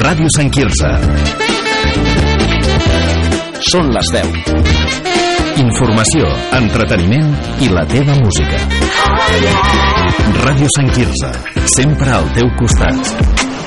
Ràdio Sant Quirze. Són les 10. Informació, entreteniment i la teva música. Ràdio Sant Quirze, sempre al teu costat.